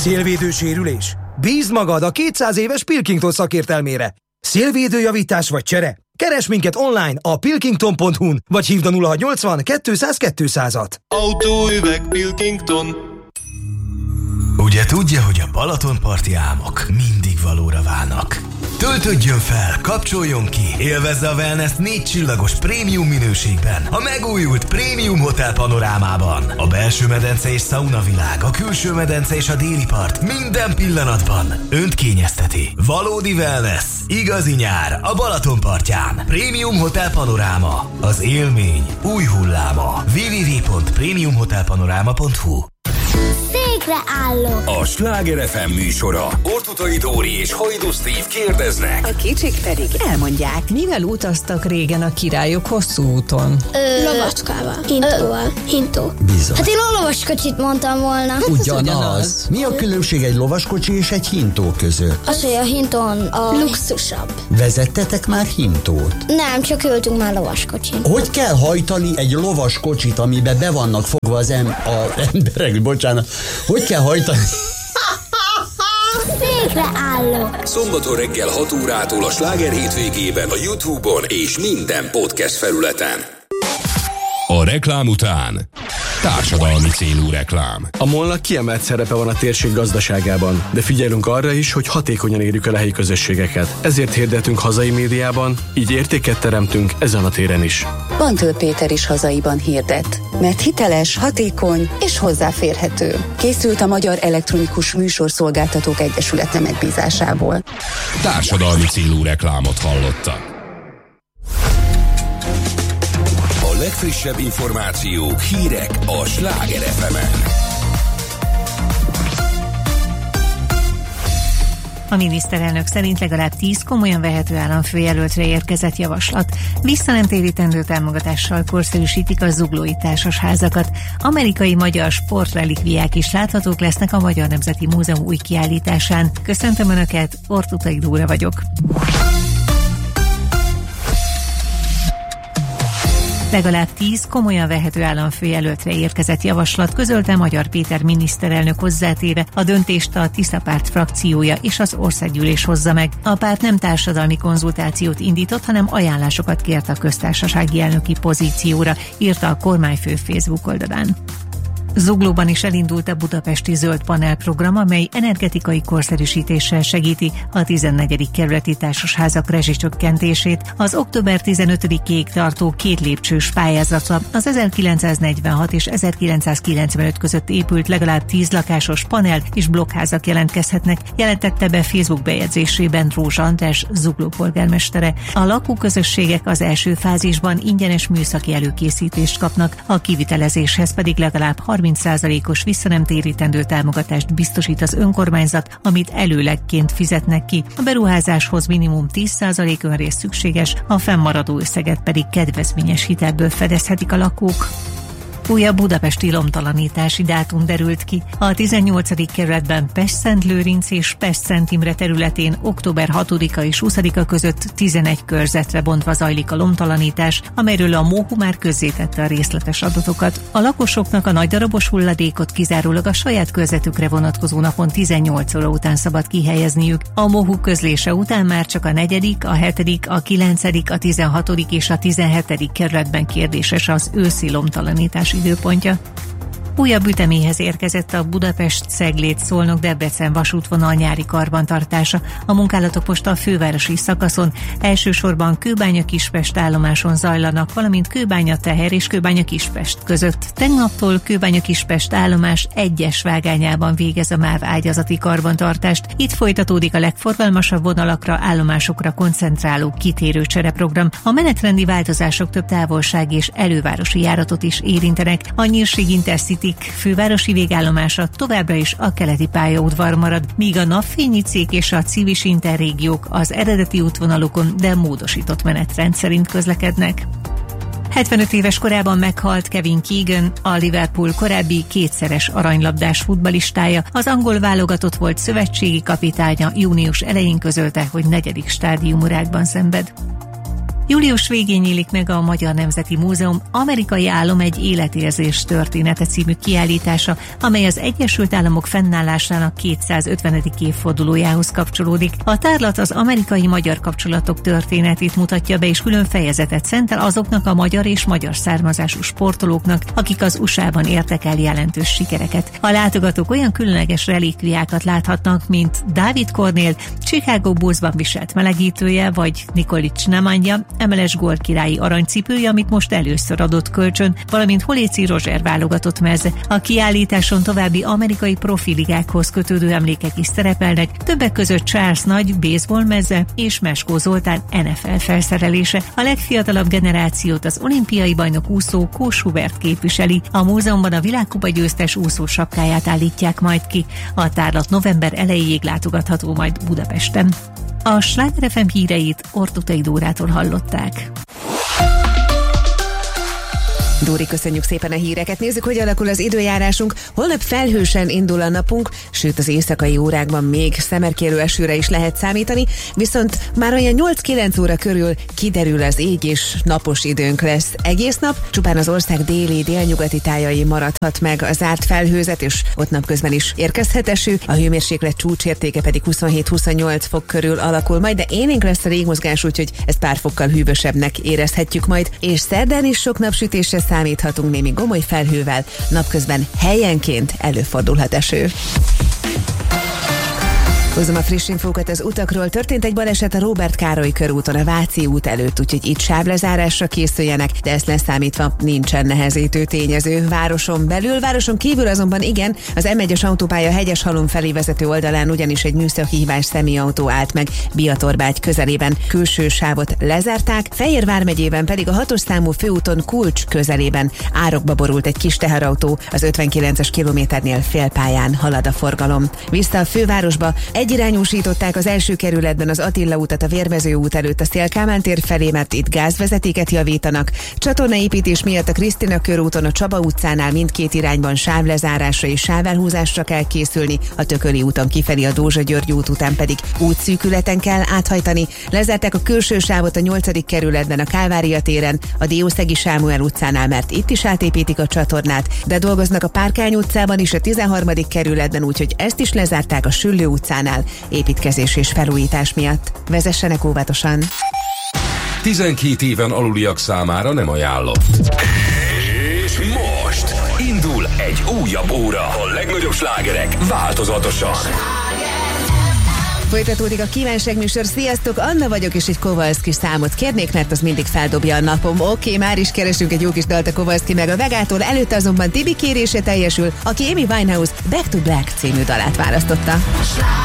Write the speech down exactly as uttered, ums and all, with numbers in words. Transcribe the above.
Szélvédő sérülés? Bízd magad a kétszáz éves Pilkington szakértelmére. Szélvédőjavítás vagy csere? Keresd minket online a pilkington pont hu-n, vagy hívd a nulla hatszáznyolcvan kétszáz kétszázat. Autóüveg Pilkington. Ugye tudja, hogy a Balatonparti álmok mindig valóra válnak. Töltődjön fel, kapcsoljon ki, élvezze a wellness négy csillagos prémium minőségben, a megújult Prémium Hotel panorámában. A belső medence és sauna világ, a külső medence és a déli part minden pillanatban önt kényezteti. Valódi wellness, igazi nyár a Balatonpartján. Prémium Hotel panoráma, az élmény új hulláma. double-u double-u double-u pont prémium hotel panoráma pont hu. Székre állok. A Sláger ef em műsora. Ortutai Dóri és Hajdú Steve kérdeznek. A kicsik pedig elmondják. Mivel utaztak régen a királyok hosszú úton? Ö, Lovacskával. Hintóval. Hintó. Bizony. Hát én a lovaskocsit mondtam volna. Hát ugyanaz. ugyanaz. Mi a különbség egy lovaskocsi és egy hintó között? Az, hogy a hintón a luxusabb. Vezettetek már hintót? Nem, csak ültünk már lovaskocsin. Hogy kell hajtani egy lovaskocsit, amiben be vannak fogva az em- a emberek, bocsánat. Hogy kell hajtani? Székre állok. Szombaton reggel hat órától a Sláger hétvégében a YouTube-on és minden podcast felületen. A reklám után társadalmi célú reklám. A MOL-nak kiemelt szerepe van a térség gazdaságában, de figyelünk arra is, hogy hatékonyan érjük el a helyi közösségeket. Ezért hirdetünk hazai médiában, így értéket teremtünk ezen a téren is. Bantől Péter is hazaiban hirdet, mert hiteles, hatékony és hozzáférhető. Készült a Magyar Elektronikus Műsorszolgáltatók Egyesülete megbízásából. Társadalmi célú reklámot hallottak. A legfrissebb információk, hírek a Sláger ef emen. A miniszterelnök szerint legalább tíz komolyan vehető államfőjelöltre érkezett javaslat. Visszanemtérítendő támogatással korszerűsítik a zuglói társasházakat. Amerikai magyar sportrelikviák is láthatók lesznek a Magyar Nemzeti Múzeum új kiállításán. Köszöntöm Önöket, Ortutai Dóra vagyok. Legalább tíz komolyan vehető államfőjelöltre érkezett javaslat, közölte Magyar Péter miniszterelnök, hozzátéve, a döntést a Tisza párt frakciója és az országgyűlés hozza meg. A párt nem társadalmi konzultációt indított, hanem ajánlásokat kért a köztársasági elnöki pozícióra, írta a kormányfő Facebook oldalán. Zuglóban is elindult a budapesti zöld panel program, amely energetikai korszerűsítéssel segíti a tizennegyedik kerületi társasházak rezsicsökkentését. Az október tizenötödikéig tartó két lépcsős pályázatra az ezerkilencszáznegyvenhat és ezerkilencszázkilencvenöt között épült legalább tíz lakásos panel és blokkházak jelentkezhetnek, jelentette be Facebook bejegyzésében Rózsa András, Zugló polgármestere. A lakóközösségek az első fázisban ingyenes műszaki előkészítést kapnak, a kivitelezéshez pedig legalább harminc százalékos visszanemtérítendő támogatást biztosít az önkormányzat, amit előlegként fizetnek ki. A beruházáshoz minimum tíz százalék önrész szükséges, a fennmaradó összeget pedig kedvezményes hitelből fedezhetik a lakók. Újabb budapesti lomtalanítási dátum derült ki. A tizennyolcadik kerületben Pestszentlőrinc és Pestszt Imre területén október hatodika és huszadika között tizenegy körzetre bontva zajlik a lomtalanítás, amelyről a MOHU már közzétette a részletes adatokat. A lakosoknak a nagydarabos hulladékot kizárólag a saját körzetükre vonatkozó napon tizennyolc óra után szabad kihelyezniük. A MOHU közlése után már csak a negyedik, a hetedik, a kilencedik, a tizenhatodik és a tizenhetedik kerületben kérdéses az őszi lomtalanítás időpontja. Újabb üteméhez érkezett a Budapest-Cegléd-Szolnok-Debrecen vasútvonal nyári karbantartása. A munkálatok most a fővárosi szakaszon, elsősorban Kőbánya-Kispest állomáson zajlanak, valamint Kőbánya-Teher és Kőbánya-Kispest között. Tegnaptól Kőbánya-Kispest állomás egyes vágányában végez a MÁV ágyazati karbantartást. Itt folytatódik a legforgalmasabb vonalakra, állomásokra koncentráló kitérő csereprogram. A menetrendi változások több távolság és elővárosi járatot is érintenek. A Nyírség Intercity fővárosi végállomása továbbra is a keleti pályaudvar marad, míg a Napfényi Cék és a Civis Interrégiók az eredeti útvonalukon, de módosított menetrend szerint közlekednek. hetvenöt éves korában meghalt Kevin Keegan, a Liverpool korábbi kétszeres aranylabdás futballistája. Az angol válogatott volt szövetségi kapitánya, június elején közölte, hogy negyedik stádiumú rákban szenved. Július végén nyílik meg a Magyar Nemzeti Múzeum Amerikai Álom egy életérzés története című kiállítása, amely az Egyesült Államok fennállásának kétszázötvenedik évfordulójához kapcsolódik. A tárlat az amerikai-magyar kapcsolatok történetét mutatja be, és külön fejezetet szentel azoknak a magyar és magyar származású sportolóknak, akik az u es á-ban értek el jelentős sikereket. A látogatók olyan különleges relikviákat láthatnak, mint Dávid Kornél Chicago Bulls-ban viselt melegítője, vagy Nikolic Nemanja em el es gólkirályi aranycipője, amit most először adott kölcsön, valamint Holéci Rozser válogatott meze. A kiállításon további amerikai profiligákhoz kötődő emlékek is szerepelnek, többek között Charles Nagy baseball meze és Meskó Zoltán en ef el felszerelése. A legfiatalabb generációt az olimpiai bajnok úszó Kós Hubert képviseli. A múzeumban a világkupa győztes úszó sapkáját állítják majd ki. A tárlat november elejéig látogatható majd Budapesten. A Sláger ef em híreit Ortutai Dórától hallották. Dóri, köszönjük szépen a híreket. Nézzük, hogy alakul az időjárásunk. Holnap felhősen indul a napunk, sőt az éjszakai órákban még szemerkélő esőre is lehet számítani, viszont már olyan nyolc-kilenc óra körül kiderül az ég, és napos időnk lesz egész nap. Csupán az ország déli, délnyugati tájai maradhat meg a zárt felhőzet, és ott napközben is érkezhet eső. A hőmérséklet csúcsértéke pedig huszonhét-huszonnyolc fok körül alakul majd, de élénk lesz a légmozgás, úgyhogy ezt pár fokkal hűvösebbnek érezhetjük majd. És szerdán is sok napsütésre számíthatunk némi gomoly felhővel, napközben helyenként előfordulhat eső. Hozom a friss infókat az utakról. Történt egy baleset a Róbert Károly körúton a Váci út előtt, úgyhogy itt sávlezárásra készüljenek, de ezt leszámítva nincsen nehezítő tényező. Városon belül, városon kívül azonban igen, az em egyes autópálya Hegyeshalom felé vezető oldalán ugyanis egy műszaki hibás személyautó állt meg Biatorbágy közelében. Külső sávot lezárták, Fejér vármegyében pedig a hatos számú főúton Kulcs közelében árokba borult egy kis teherautó, az ötvenkilences kilométernél félpályán halad a forgalom. Vissza a fővárosba, egyirányúsították az első kerületben az Attila utat a Vérmező út előtt a Széll-Kálmán tér felé, mert itt gázvezetéket javítanak. Csatornaépítés miatt a Krisztina körúton a Csaba utcánál mindkét irányban sávlezárásra és sávelhúzásra kell készülni, a Tököli úton kifelé a Dózsa-György út után pedig útszűkületen kell áthajtani. Lezárták a külső sávot a nyolcadik kerületben a Kálvária téren, a Diószegi Sámuel utcánál, mert itt is átépítik a csatornát, de dolgoznak a Párkány utcában is a tizenharmadik kerületben, úgyhogy ezt is lezárták a Süllő utcánál építkezés és felújítás miatt. Vezessenek óvatosan! tizenkét éven aluliak számára nem ajánlott. És most indul egy újabb óra. A legnagyobb slágerek változatosan. Folytatódik a kívánságműsor. Sziasztok, Anna vagyok, és egy Kowalski számot kérnék, mert az mindig feldobja a napom. Oké, okay, már is keresünk egy jó kis dalt a Kowalski meg a Vegától, előtte azonban Tibi kérése teljesül, aki Amy Winehouse Back to Black című dalát választotta.